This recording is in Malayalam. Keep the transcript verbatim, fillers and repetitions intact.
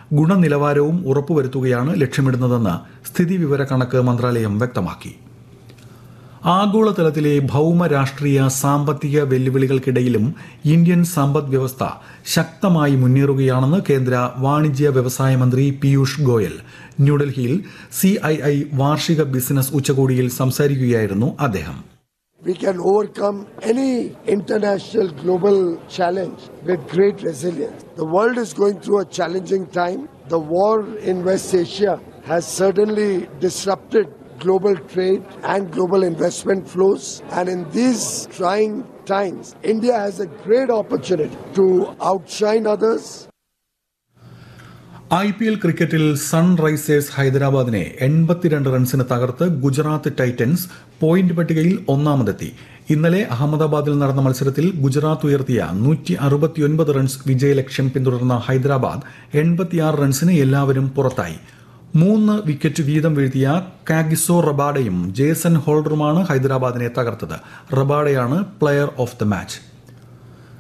ഗുണനിലവാരവും ഉറപ്പുവരുത്തുകയാണ് ലക്ഷ്യമിടുന്നതെന്ന് സ്ഥിതിവിവര കണക്ക് മന്ത്രാലയം വ്യക്തമാക്കി. ആഗോളതലത്തിലെ ഭൌമ രാഷ്ട്രീയ സാമ്പത്തിക വെല്ലുവിളികൾക്കിടയിലും ഇന്ത്യൻ സമ്പദ് വ്യവസ്ഥ ശക്തമായി മുന്നേറുകയാണെന്ന് കേന്ദ്ര വാണിജ്യ വ്യവസായ മന്ത്രി പീയൂഷ് ഗോയൽ ന്യൂഡൽഹിയിൽ സി ഐ ഐ വാർഷിക ബിസിനസ് ഉച്ചകോടിയിൽ സംസാരിക്കുകയായിരുന്നു അദ്ദേഹം. We can overcome any international global challenge with great resilience. The world is going through a challenging time. The war in West Asia has certainly disrupted global trade and global investment flows. And in these trying times, India has a great opportunity to outshine others. I P L ക്രിക്കറ്റിൽ സൺറൈസേഴ്സ് ഹൈദരാബാദിനെ എൺപത്തിരണ്ട് റൺസിന് തകർത്ത് ഗുജറാത്ത് ടൈറ്റൻസ് പോയിന്റ് പട്ടികയിൽ ഒന്നാമതെത്തി. ഇന്നലെ അഹമ്മദാബാദിൽ നടന്ന മത്സരത്തിൽ ഗുജറാത്ത് ഉയർത്തിയ നൂറ്റി അറുപത്തിയൊൻപത് റൺസ് വിജയലക്ഷ്യം പിന്തുടർന്ന ഹൈദരാബാദ് എൺപത്തിയാറ് റൺസിന് എല്ലാവരും പുറത്തായി. മൂന്ന് വിക്കറ്റ് വീതം വീഴ്ത്തിയ കാഗിസോ റബാഡയും ജേസൺ ഹോൾഡറുമാണ് ഹൈദരാബാദിനെ തകർത്തത്. റബാഡയാണ് പ്ലെയർ ഓഫ് ദ മാച്ച്.